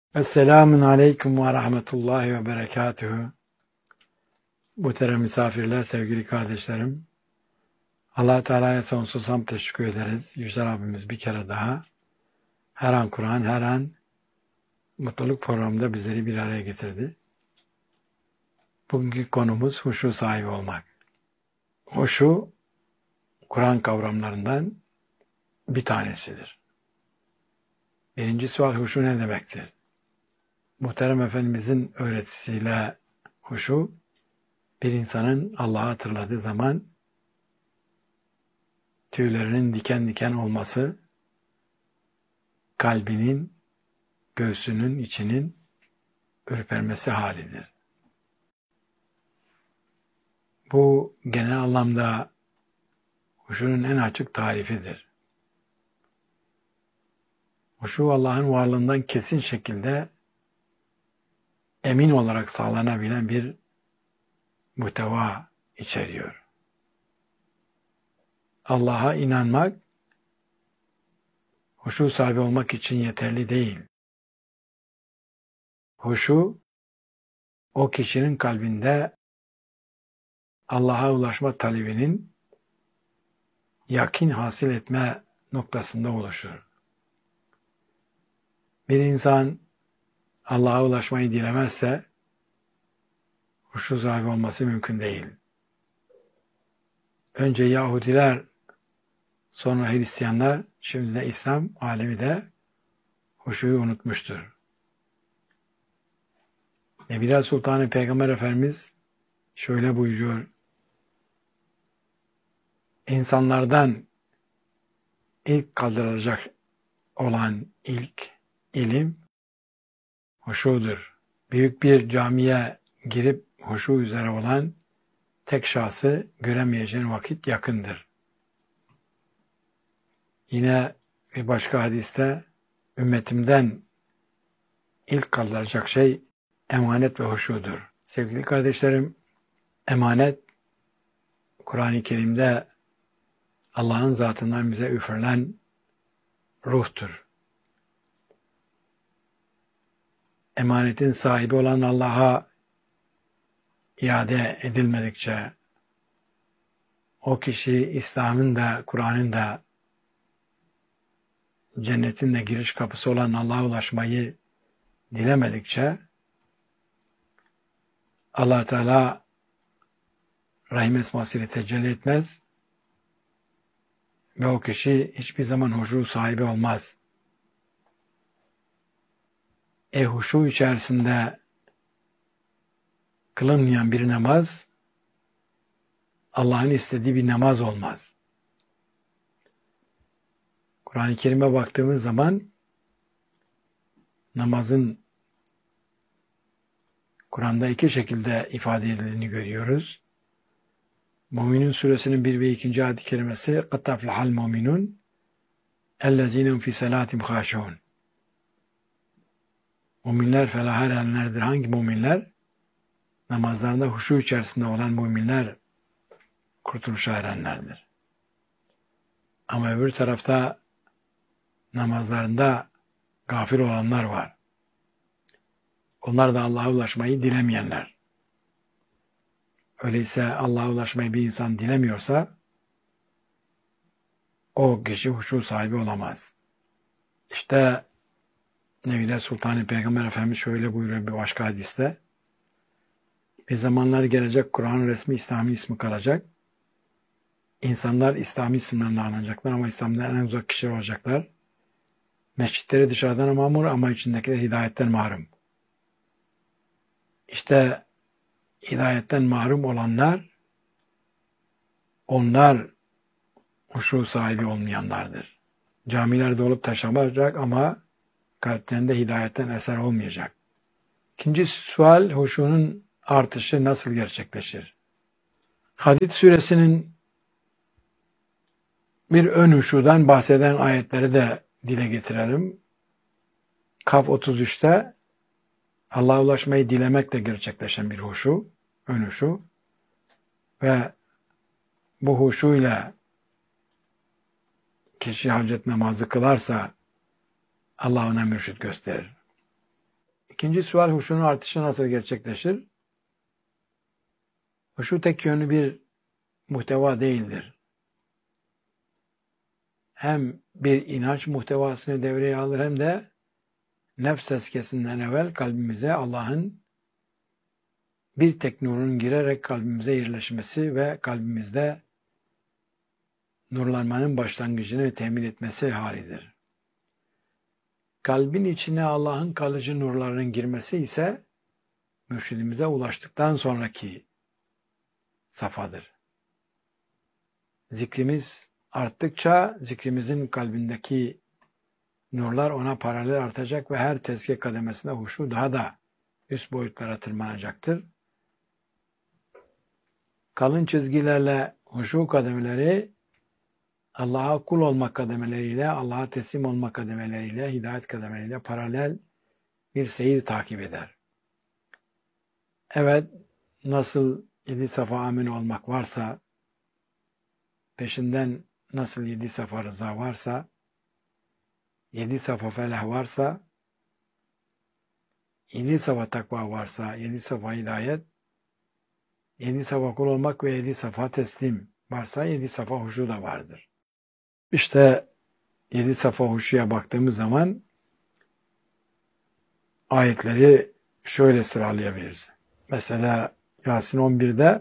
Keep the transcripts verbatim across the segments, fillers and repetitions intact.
Esselamun aleyküm ve rahmetullahi ve berekatühü. Muhterem misafirler, sevgili kardeşlerim. Allah Teala'ya sonsuz hamd teşekkür ederiz. Yüce Rabbimiz bir kere daha her an Kur'an, her an mutluluk programında bizleri bir araya getirdi. Bugünkü konumuz huşu sahibi olmak. Huşu, Kur'an kavramlarından bir tanesidir. Birinci sual, huşu ne demektir? Muhterem Efendimizin öğretisiyle huşu, bir insanın Allah'ı hatırladığı zaman tüylerinin diken diken olması, kalbinin, göğsünün, içinin ürpermesi halidir. Bu genel anlamda huşunun en açık tarifidir. Huşu Allah'ın varlığından kesin şekilde emin olarak sağlanabilen bir muhteva içeriyor. Allah'a inanmak, huşu sahibi olmak için yeterli değil. Huşu, o kişinin kalbinde Allah'a ulaşma talebinin yakin hasıl etme noktasında oluşur. Bir insan Allah'a ulaşmayı dilemezse huşu sahibi olması mümkün değil. Önce Yahudiler, sonra Hristiyanlar, şimdi de İslam alemi de huşuyu unutmuştur. Nebila Sultanı Peygamber Efendimiz şöyle buyuruyor: İnsanlardan ilk kaldırılacak olan ilk ilim huşudur. Büyük bir camiye girip huşu üzere olan tek şahsı göremeyeceğin vakit yakındır. Yine bir başka hadiste ümmetimden ilk kaldıracak şey emanet ve huşudur. Sevgili kardeşlerim, emanet Kur'an-ı Kerim'de Allah'ın zatından bize üfürülen ruhtur. Emanetin sahibi olan Allah'a iade edilmedikçe, o kişi İslam'ın da Kur'an'ın da cennetin de giriş kapısı olan Allah'a ulaşmayı dilemedikçe Allah Teala rahim esmasıyla tecelli etmez ve o kişi hiçbir zaman huşu sahibi olmaz. E huşu içerisinde kılınmayan bir namaz Allah'ın istediği bir namaz olmaz. Kur'an-ı Kerim'e baktığımız zaman namazın Kur'an'da iki şekilde ifade edildiğini görüyoruz. Müminun suresinin bir ve ikinci ayet-i kerimesi قَدْ تَفْلَحَ الْمُؤْمِنُونَ اَلَّذ۪ينَ فِي سَلَاتِمْ خَاشِعُونَ Müminler felaha erenlerdir. Hangi müminler? Namazlarında huşu içerisinde olan müminler kurtuluşa erenlerdir. Ama öbür tarafta namazlarında gafil olanlar var. Onlar da Allah'a ulaşmayı dilemeyenler. Öyleyse Allah'a ulaşmayı bir insan dilemiyorsa o kişi huşu sahibi olamaz. İşte Nebila Sultanı Peygamber Efendimiz şöyle buyuruyor bir başka hadiste: bir zamanlar gelecek, Kur'an'ın resmi İslami ismi kalacak. İnsanlar İslami isimlerle anacaklar ama İslam'dan en uzak kişiler olacaklar. Mescitleri dışarıdan mamur ama içindekiler hidayetten mahrum. İşte hidayetten mahrum olanlar, onlar huşu sahibi olmayanlardır. Camilerde olup taşlanacak ama kalplerinde hidayetten eser olmayacak. İkinci sual, huşunun artışı nasıl gerçekleşir? Hadid suresinin bir ön huşudan bahseden ayetleri de dile getirelim. Kaf otuz üçte Allah'a ulaşmayı dilemekle gerçekleşen bir huşu, ön huşu ve bu huşuyla kişi hacet namazı kılarsa Allah ona mürşit gösterir. İkinci sual, huşunun artışı nasıl gerçekleşir? Huşu tek yönlü bir muhteva değildir. Hem bir inanç muhtevasını devreye alır hem de nefs tezkiyesinden evvel kalbimize Allah'ın bir tek nurun girerek kalbimize yerleşmesi ve kalbimizde nurlanmanın başlangıcını temin etmesi halidir. Kalbin içine Allah'ın kalıcı nurlarının girmesi ise mürşidimize ulaştıktan sonraki safhadır. Zikrimiz arttıkça zikrimizin kalbindeki nurlar ona paralel artacak ve her tezkiye kademesinde huşu daha da üst boyutlara tırmanacaktır. Kalın çizgilerle huşu kademeleri Allah'a kul olmak kademeleriyle, Allah'a teslim olmak kademeleriyle, hidayet kademeleriyle paralel bir seyir takip eder. Evet, nasıl yedi safa amin olmak varsa, peşinden nasıl yedi safa rıza varsa, yedi safa felah varsa, yedi safa takva varsa, yedi safa hidayet, yedi safa kul olmak ve yedi safa teslim varsa, yedi safa huşu da vardır. İşte yedi safa huşuya baktığımız zaman ayetleri şöyle sıralayabiliriz. Mesela Yasin on birde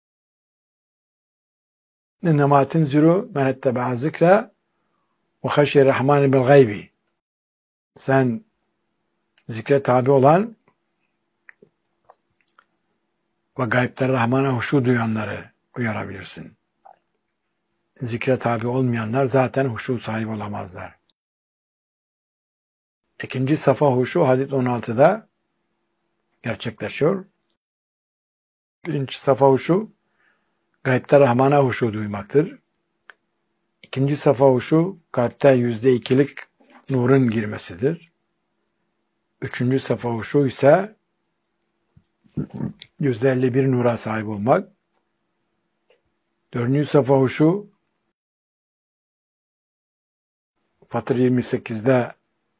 اِنَّمَا تِنْزِرُ مَنْ اَتَّبَعَ ذِكْرَ وَخَشْيَ الرَّحْمَانِ بِالْغَيْبِ. Sen zikre tabi olan ve gaybte Rahman'a huşu duyanları uyarabilirsin. Zikre tabi olmayanlar zaten huşu sahibi olamazlar. İkinci safa huşu hadis on altıda gerçekleşiyor. Birinci safa huşu gaybte Rahman'a huşu duymaktır. İkinci safa huşu kalpte yüzde ikilik nurun girmesidir. Üçüncü safa huşu ise yüzde elli bir nura sahip olmak. Dördüncü safa huşu Fatır yirmi sekizde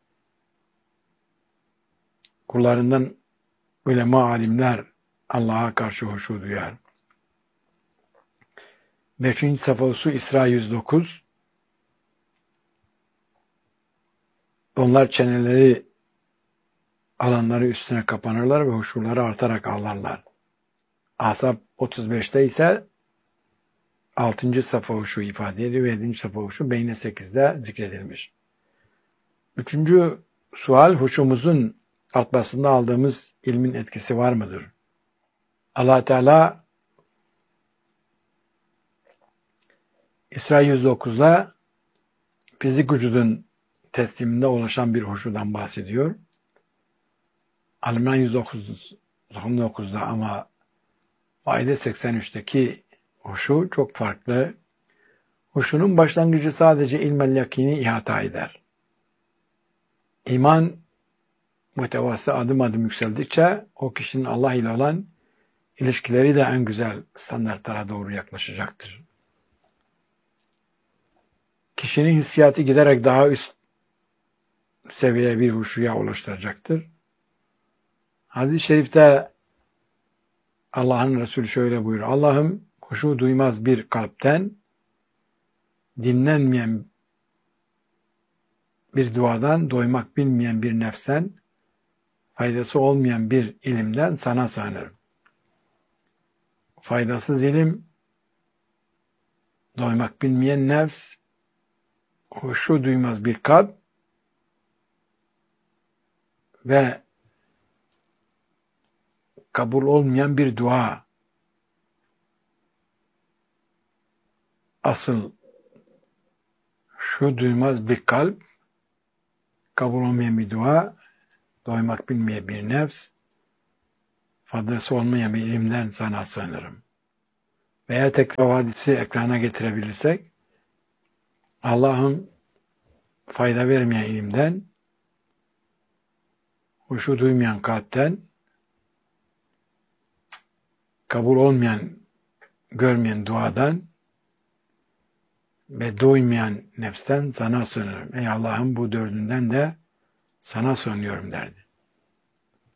kullarından ulema alimler Allah'a karşı huşu duyar. Beşinci safa huşu İsra yüz dokuz. Onlar çeneleri alanları üstüne kapanırlar ve huşuları artarak ağlarlar. Ahzab otuz beşte ise altıncı safa huşu ifade ediyor ve yedinci safa huşu Beyne sekizde zikredilmiş. Üçüncü sual, huşumuzun artmasında aldığımız ilmin etkisi var mıdır? Allah Teala İsra yüz dokuzda fizik vücudun tesliminde ulaşan bir huşudan bahsediyor. Al-İmran yüz dokuzda ama Maide seksen üçteki huşu çok farklı. Huşunun başlangıcı sadece ilmel yakini ihata eder. İman muhtevası adım adım yükseldikçe o kişinin Allah ile olan ilişkileri de en güzel standartlara doğru yaklaşacaktır. Kişinin hissiyatı giderek daha üst seviyeye bir huşuya ulaştıracaktır. Hadis-i şerifte Allah'ın Resulü şöyle buyuruyor. Allah'ım huşu duymaz bir kalpten, dinlenmeyen bir duadan, doymak bilmeyen bir nefsten, faydası olmayan bir ilimden sana sığınırım. Faydasız ilim, doymak bilmeyen nefs, huşu duymaz bir kalp ve kabul olmayan bir dua. Asıl şu duymaz bir kalp, kabul olmayan bir dua, doymak bilmeyen bir nefs, faydası olmayan bir ilimden sana sığınırım. Veya tekrar hadisi ekrana getirebilirsek, Allah'ın fayda vermeyen ilimden, huşu duymayan kalpten, kabul olmayan, görmeyen duadan ve doymayan nefsten sana sığınırım. Ey Allah'ım bu dördünden de sana sığınıyorum derdi.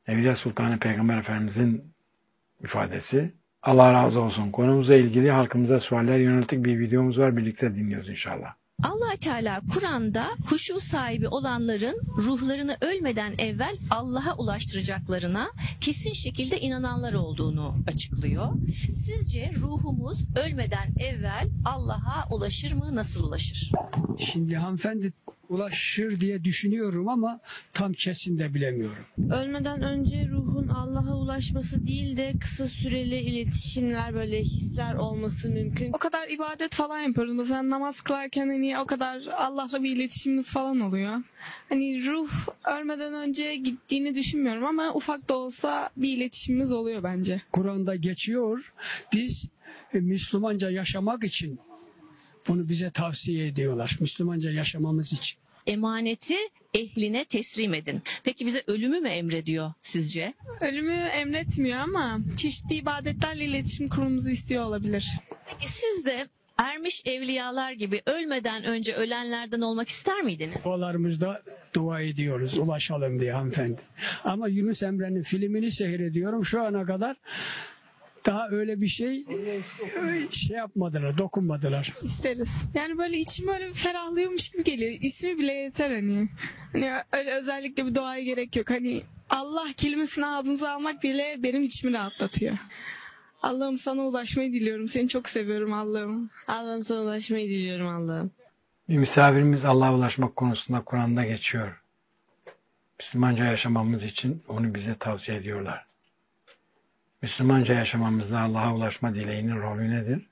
Evliya Sultanı Peygamber Efendimizin ifadesi. Allah razı olsun. Konumuzla ilgili halkımıza sualler yönelik bir videomuz var. Birlikte dinliyoruz inşallah. Allah Teala Kur'an'da huşu sahibi olanların ruhlarını ölmeden evvel Allah'a ulaştıracaklarına kesin şekilde inananlar olduğunu açıklıyor. Sizce ruhumuz ölmeden evvel Allah'a ulaşır mı? Nasıl ulaşır? Şimdi hanımefendi ulaşır diye düşünüyorum ama tam kesin de bilemiyorum. Ölmeden önce ruhun Allah'a ulaşması değil de kısa süreli iletişimler, böyle hisler olması mümkün. O kadar ibadet falan yapıyoruz. Mesela namaz kılarken hani o kadar Allah'la bir iletişimimiz falan oluyor. Hani ruh ölmeden önce gittiğini düşünmüyorum ama ufak da olsa bir iletişimimiz oluyor bence. Kur'an'da geçiyor. Biz e, Müslümanca yaşamak için bunu bize tavsiye ediyorlar. Müslümanca yaşamamız için. Emaneti ehline teslim edin. Peki bize ölümü mü emrediyor sizce? Ölümü emretmiyor ama çeşitli ibadetlerle iletişim kurmamızı istiyor olabilir. Peki siz de ermiş evliyalar gibi ölmeden önce ölenlerden olmak ister miydiniz? Dualarımızda dua ediyoruz ulaşalım diye hanımefendi. Ama Yunus Emre'nin filmini seyrediyorum şu ana kadar. Daha öyle bir şey şey yapmadılar, dokunmadılar. İsteriz. Yani böyle içim öyle bir ferahlıyormuş gibi geliyor. İsmi bile yeter hani. Hani öyle özellikle bir duaya gerek yok. Hani Allah kelimesini ağzımıza almak bile benim içimi rahatlatıyor. Allah'ım sana ulaşmayı diliyorum. Seni çok seviyorum Allah'ım. Allah'ım sana ulaşmayı diliyorum Allah'ım. Bir misafirimiz Allah'a ulaşmak konusunda Kur'an'da geçiyor. Müslümanca yaşamamız için onu bize tavsiye ediyorlar. Müslümanca yaşamamızda Allah'a ulaşma dileğinin rolü nedir?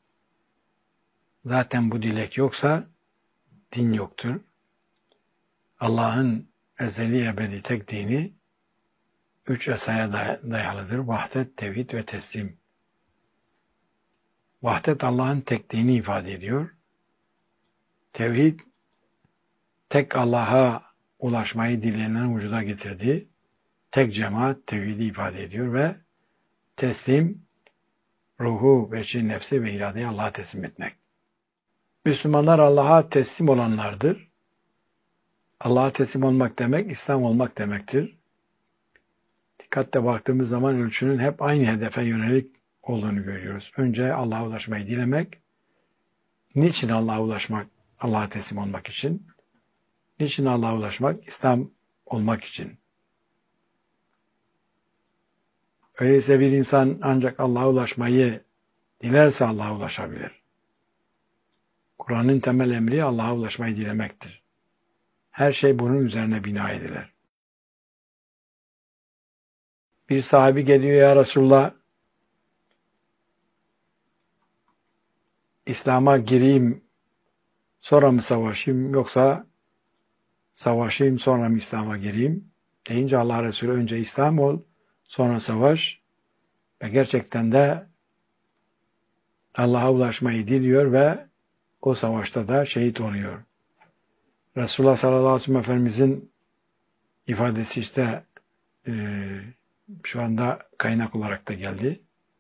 Zaten bu dilek yoksa din yoktur. Allah'ın ezeli ebedi tek dini üç esaya dayalıdır. Vahdet, tevhid ve teslim. Vahdet Allah'ın tek dini ifade ediyor. Tevhid tek Allah'a ulaşmayı dileyenlerin vücuda getirdiği tek cemaat tevhidi ifade ediyor ve teslim, ruhu, beşi, nefsi ve iradeyi Allah'a teslim etmek. Müslümanlar Allah'a teslim olanlardır. Allah'a teslim olmak demek, İslam olmak demektir. Dikkatle baktığımız zaman ölçünün hep aynı hedefe yönelik olduğunu görüyoruz. Önce Allah'a ulaşmayı dilemek. Niçin Allah'a ulaşmak? Allah'a teslim olmak için. Niçin Allah'a ulaşmak? İslam olmak için. Öyleyse bir insan ancak Allah'a ulaşmayı dilerse Allah'a ulaşabilir. Kur'an'ın temel emri Allah'a ulaşmayı dilemektir. Her şey bunun üzerine bina edilir. Bir sahabi geliyor, ya Resulullah, İslam'a gireyim sonra mı savaşayım yoksa savaşayım sonra mı İslam'a gireyim deyince Allah Resulü önce İslam ol, sonra savaş ve gerçekten de Allah'a ulaşmayı diliyor ve o savaşta da şehit oluyor. Resulullah sallallahu aleyhi ve sellem Efendimizin ifadesi işte e, şu anda kaynak olarak da geldi.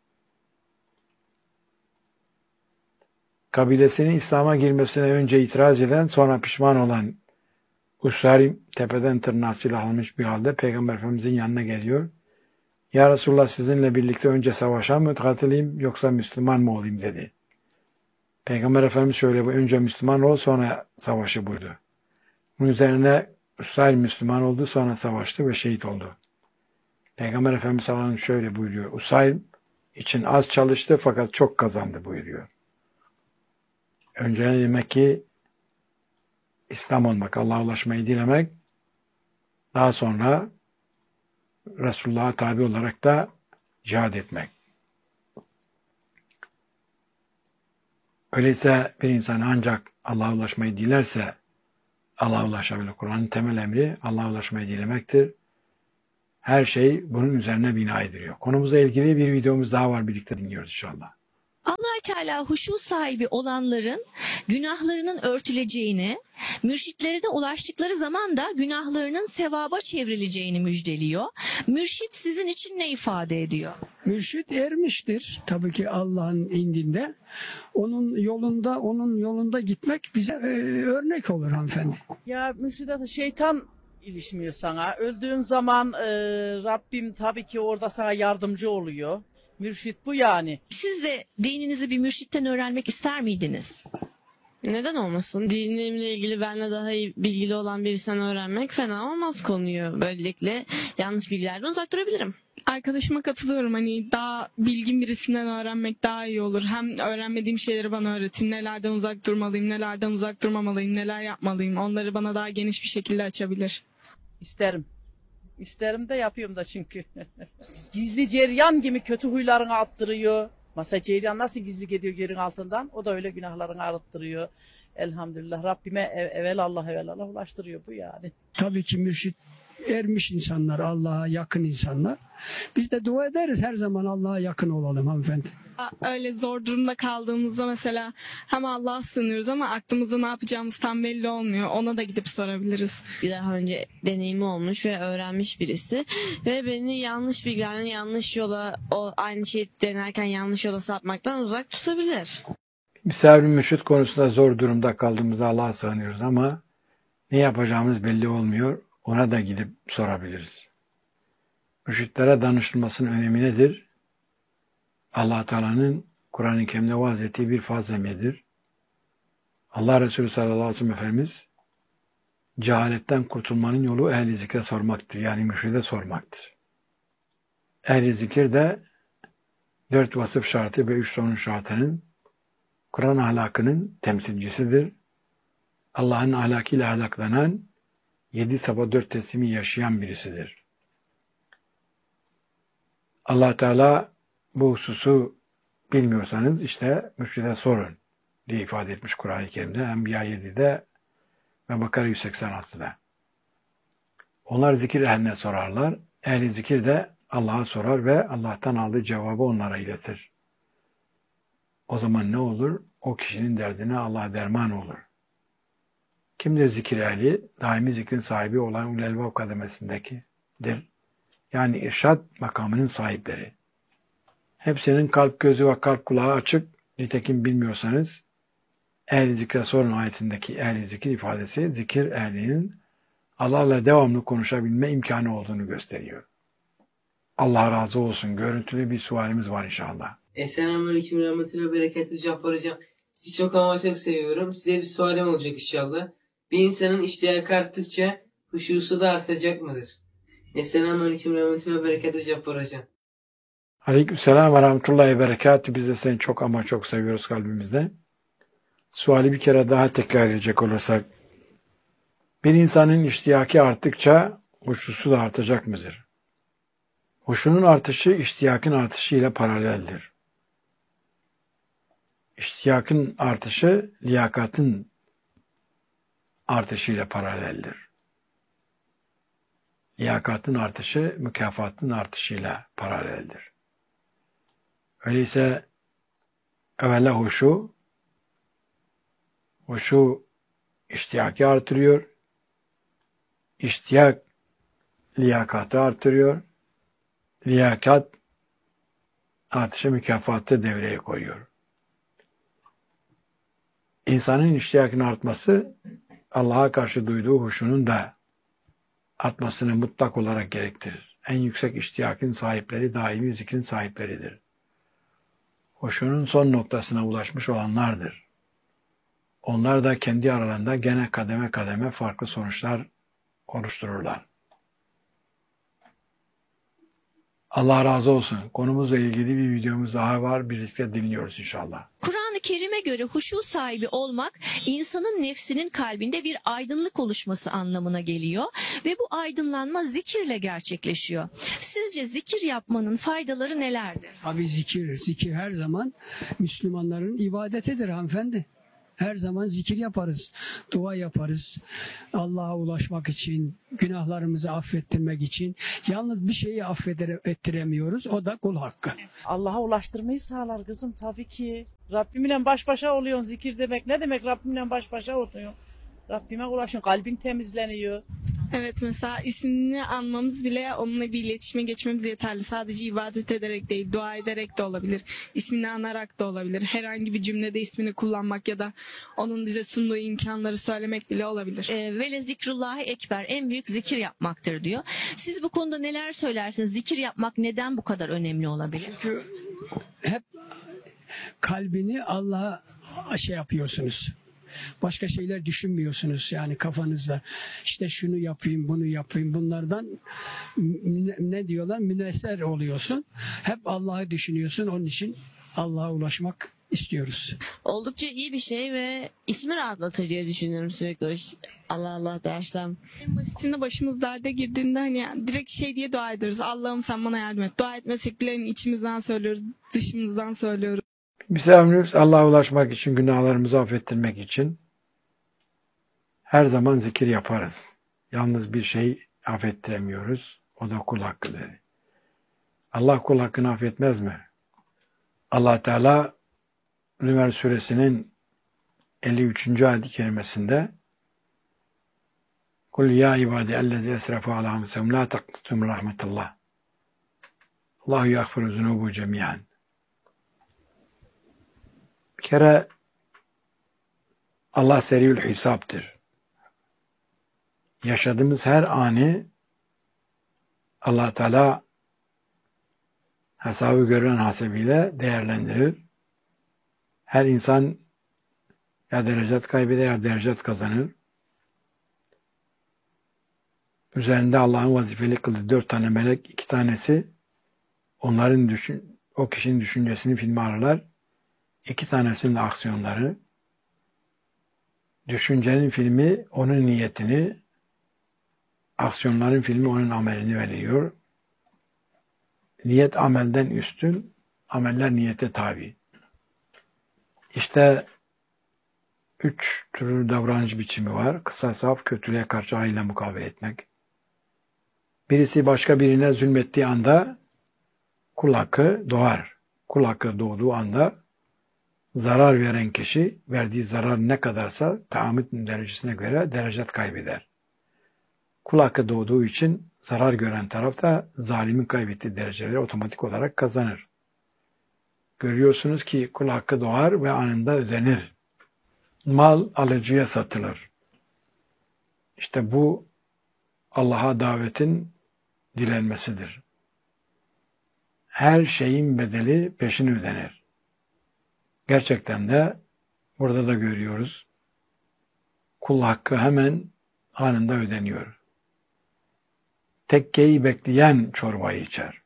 Kabilesinin İslam'a girmesine önce itiraz eden, sonra pişman olan Ussarim tepeden tırnağa silahlanmış bir halde Peygamber Efendimizin yanına geliyor. Ya Resulullah, sizinle birlikte önce savaşa mı katılayım yoksa Müslüman mı olayım dedi. Peygamber Efendimiz şöyle, önce Müslüman ol sonra savaşı buyurdu. Bunun üzerine Ussarim Müslüman oldu, sonra savaştı ve şehit oldu. Peygamber Efendimiz sallallahu aleyhi ve sellem şöyle buyuruyor. Ussarim için az çalıştı fakat çok kazandı buyuruyor. Önce demek ki İslam olmak, Allah'a ulaşmayı dilemek, daha sonra Resulullah'a tabi olarak da cihad etmek. Öyleyse bir insan ancak Allah'a ulaşmayı dilerse Allah'a ulaşabilir. Kur'an'ın temel emri Allah'a ulaşmayı dilemektir. Her şey bunun üzerine bina ediliyor. Konumuza ilgili bir videomuz daha var. Birlikte dinliyoruz inşallah. Allah Teala huşu sahibi olanların günahlarının örtüleceğini, mürşitlere de ulaştıkları zaman da günahlarının sevaba çevrileceğini müjdeliyor. Mürşit sizin için ne ifade ediyor? Mürşit ermiştir tabii ki Allah'ın indinde. Onun yolunda, onun yolunda gitmek bize e, örnek olur hanımefendi. Ya mürşidat, şeytan ilişmiyor sana. Öldüğün zaman e, Rabbim tabii ki orada sana yardımcı oluyor. Mürşit bu yani. Siz de dininizi bir mürşitten öğrenmek ister miydiniz? Neden olmasın? Dinimle ilgili benle daha iyi bilgili olan birisinden öğrenmek fena olmaz konuyu. Böylelikle yanlış bilgilerden uzak durabilirim. Arkadaşıma katılıyorum. Hani daha bilgin birisinden öğrenmek daha iyi olur. Hem öğrenmediğim şeyleri bana öğretir. Nelerden uzak durmalıyım, nelerden uzak durmamalıyım, neler yapmalıyım. Onları bana daha geniş bir şekilde açabilir. İsterim. İsterim de yapıyorum da çünkü. Gizli ceryan gibi kötü huylarını attırıyor. Mesela ceryan nasıl gizli gidiyor yerin altından? O da öyle günahlarını arıttırıyor. Elhamdülillah Rabbime ev, evvel Allah evvel Allah ulaştırıyor bu yani. Tabii ki mürşit ermiş insanlar, Allah'a yakın insanlar. Biz de dua ederiz her zaman Allah'a yakın olalım hanımefendi. Öyle zor durumda kaldığımızda mesela hem Allah'a sığınıyoruz ama aklımızda ne yapacağımız tam belli olmuyor. Ona da gidip sorabiliriz. Bir daha önce deneyimi olmuş ve öğrenmiş birisi ve beni yanlış bilgilerden yanlış yola, o aynı şeyi denerken yanlış yola sapmaktan uzak tutabilir. Misafir mürşit konusunda zor durumda kaldığımızda Allah'a sığınıyoruz ama ne yapacağımız belli olmuyor. Ona da gidip sorabiliriz. Mürşitlere danışılmasının önemi nedir? Allah Teala'nın Kur'an-ı Kerim'de vaaz ettiği bir farz emridir. Allah Resulü sallallahu aleyhi ve sellem Efendimiz cehaletten kurtulmanın yolu ehli zikre sormaktır. Yani mürşide sormaktır. Ehli zikir de dört vasıf şartı ve üç sonun şartının Kur'an ahlakının temsilcisidir. Allah'ın ahlakıyla ahlaklanan, yedi sabah dört teslimi yaşayan birisidir. Allah Teala bu hususu bilmiyorsanız işte mürşide sorun diye ifade etmiş Kur'an-ı Kerim'de. Enbiya yedide ve Bakara yüz seksen altıda. Onlar zikir ehline sorarlar. Ehli zikir de Allah'a sorar ve Allah'tan aldığı cevabı onlara iletir. O zaman ne olur? O kişinin derdine Allah derman olur. Kimdir zikir ehli? Daimi zikrin sahibi olan ulul elbab kademesindekidir. Yani irşad makamının sahipleri. Hepsinin kalp gözü ve kalp kulağı açık. Nitekim bilmiyorsanız ehli zikre sorun ayetindeki ehli zikir ifadesi zikir ehlinin Allah'la devamlı konuşabilme imkanı olduğunu gösteriyor. Allah razı olsun. Görüntülü bir sualimiz var inşallah. Selamünaleyküm rahmetullahi ve berekatü Cabbar hocam. Sizi çok ama çok seviyorum. Size bir sualim olacak inşallah. Bir insanın iştiyakı arttıkça huşusu da artacak mıdır? Selamünaleyküm rahmetullahi ve berekatü Cabbar hocam. Aleykümselam ve rahmetullahi ve berekatü. Biz de seni çok ama çok seviyoruz kalbimizde. Suali bir kere daha tekrar edecek olursak. Bir insanın iştiyakı arttıkça huşusu da artacak mıdır? Huşunun artışı iştiyakın artışıyla paraleldir. İştiyakın artışı liyakatın artışıyla paraleldir. Liyakatın artışı mükafatın artışıyla paraleldir. Öyleyse evvela huşu, huşu iştiyakı artırıyor, iştiyak liyakatı artırıyor, liyakat artışı mükafatı devreye koyuyor. İnsanın iştiyakının artması Allah'a karşı duyduğu huşunun da artmasını mutlak olarak gerektirir. En yüksek iştiyakın sahipleri daimi zikrin sahipleridir. Huşunun son noktasına ulaşmış olanlardır. Onlar da kendi aralarında gene kademe kademe farklı sonuçlar oluştururlar. Allah razı olsun. Konumuzla ilgili bir videomuz daha var. Birlikte dinliyoruz inşallah. Kur'an-ı Kerim'e göre huşu sahibi olmak, insanın nefsinin kalbinde bir aydınlık oluşması anlamına geliyor ve bu aydınlanma zikirle gerçekleşiyor. Sizce zikir yapmanın faydaları nelerdir? Abi zikir, zikir her zaman Müslümanların ibadetidir hanımefendi. Her zaman zikir yaparız, dua yaparız. Allah'a ulaşmak için, günahlarımızı affettirmek için. Yalnız bir şeyi affettiremiyoruz, o da kul hakkı. Allah'a ulaştırmayı sağlar kızım tabii ki. Rabbimle baş başa oluyorsun zikir demek. Ne demek Rabbimle baş başa oluyorsun? Rabbime ulaşın, kalbin temizleniyor. Evet, mesela ismini anmamız bile onunla bir iletişime geçmemiz yeterli. Sadece ibadet ederek değil, dua ederek de olabilir. İsmini anarak da olabilir. Herhangi bir cümlede ismini kullanmak ya da onun bize sunduğu imkanları söylemek bile olabilir. E, Vele zikrullahi ekber, en büyük zikir yapmaktır diyor. Siz bu konuda neler söylersiniz? Zikir yapmak neden bu kadar önemli olabilir? Çünkü hep kalbini Allah'a şey yapıyorsunuz. Başka şeyler düşünmüyorsunuz yani kafanızda. İşte şunu yapayım, bunu yapayım. Bunlardan ne, ne diyorlar? Münesser oluyorsun. Hep Allah'ı düşünüyorsun. Onun için Allah'a ulaşmak istiyoruz. Oldukça iyi bir şey ve içimi rahatlatır diye düşünüyorum sürekli. o iş- Allah Allah dersem. En basitinde başımız derde girdiğinde hani direkt şey diye dua ediyoruz. Allah'ım sen bana yardım et. Dua etmesek bile hani içimizden söylüyoruz, dışımızdan söylüyoruz. Biz emrimiz Allah'a ulaşmak için, günahlarımızı affettirmek için her zaman zikir yaparız. Yalnız bir şey affettiremiyoruz. O da kul hakkı dedi. Allah kul hakkını affetmez mi? Allah Teala Zümer suresinin elli üçüncü ayet-i kerimesinde Kul ya ibadi ellezî esrafu alâ enfusihim lâ taknatû min rahmetullah. Allahu yagfiru zunubu cemiyan. Bir kere Allah seriül hesaptır. Yaşadığımız her anı Allah Teala hesabı gören hasebiyle değerlendirir. Her insan ya derecet kaybeder ya derecet kazanır. Üzerinde Allah'ın vazifeli kıldığı dört tane melek, iki tanesi onların düşün, o kişinin düşüncesini filme alırlar. İki tanesinin de aksiyonları. Düşüncenin filmi onun niyetini, aksiyonların filmi onun amelini veriyor. Niyet amelden üstün, ameller niyete tabi. İşte üç türlü davranış biçimi var. Kısa saf, kötülüğe karşı hayırla mukabele etmek. Birisi başka birine zulmettiği anda kul hakkı doğar. Kul hakkı doğduğu anda zarar veren kişi verdiği zarar ne kadarsa tahammül derecesine göre derecet kaybeder. Kul hakkı doğduğu için zarar gören taraf da zalimin kaybettiği dereceleri otomatik olarak kazanır. Görüyorsunuz ki kul hakkı doğar ve anında ödenir. Mal alıcıya satılır. İşte bu Allah'a davetin dilenmesidir. Her şeyin bedeli peşin ödenir. Gerçekten de burada da görüyoruz. Kul hakkı hemen anında ödeniyor. Tekkeyi bekleyen çorbayı içer.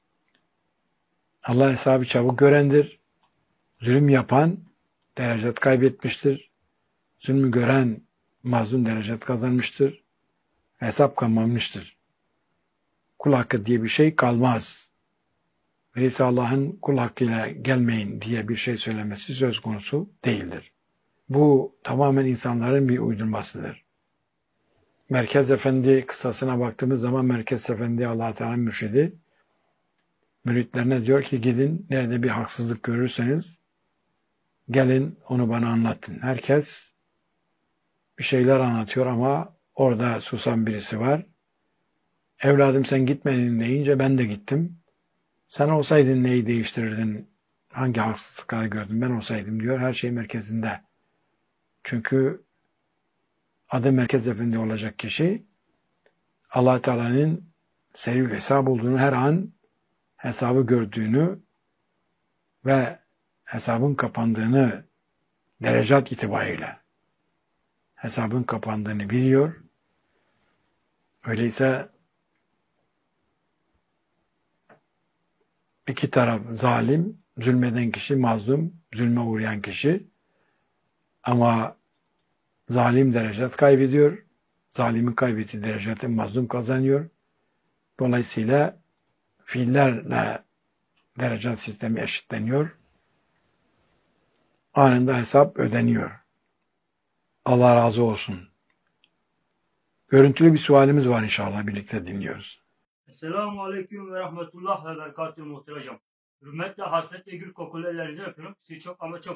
Allah hesabı çabuk görendir. Zulüm yapan derecet kaybetmiştir. Zulmü gören mazlum derecet kazanmıştır. Hesap kalmamıştır. Kul hakkı diye bir şey kalmaz. Öyleyse Allah'ın kul hakkıyla gelmeyin diye bir şey söylemesi söz konusu değildir. Bu tamamen insanların bir uydurmasıdır. Merkez Efendi kıssasına baktığımız zaman Merkez Efendi Allah Teala'nın mürşidi müritlerine diyor ki gidin nerede bir haksızlık görürseniz gelin onu bana anlatın. Herkes bir şeyler anlatıyor ama orada susan birisi var. Evladım sen gitmedin deyince ben de gittim. Sen olsaydın neyi değiştirirdin? Hangi haksızlıkları gördün? Ben olsaydım diyor. Her şey merkezinde. Çünkü adı Merkez Efendi olacak kişi Allah Teala'nın seril hesap olduğunu, her an hesabı gördüğünü ve hesabın kapandığını derecat itibariyle hesabın kapandığını biliyor. Öyleyse iki taraf zalim, zulmeden kişi mazlum, zulme uğrayan kişi ama zalim derecet kaybediyor. Zalimin kaybettiği dereceti mazlum kazanıyor. Dolayısıyla fiillerle derecet sistemi eşitleniyor. Anında hesap ödeniyor. Allah razı olsun. Görüntülü bir sualimiz var inşallah birlikte dinliyoruz. Esselamu Aleyküm ve Rahmetullah ve Berekatuhu muhterem. Hürmetle, hasretle, gül kokulu ellerinizden öpüyorum. Sizi çok ama çok